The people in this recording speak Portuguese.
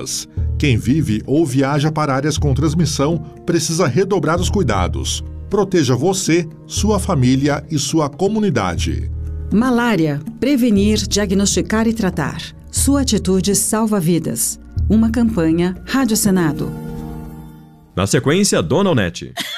vidas. Quem vive ou viaja para áreas com transmissão precisa redobrar os cuidados. Proteja você, sua família e sua comunidade. Malária. Prevenir, diagnosticar e tratar. Sua atitude salva vidas. Uma campanha Rádio Senado. Na sequência, Dona Onete.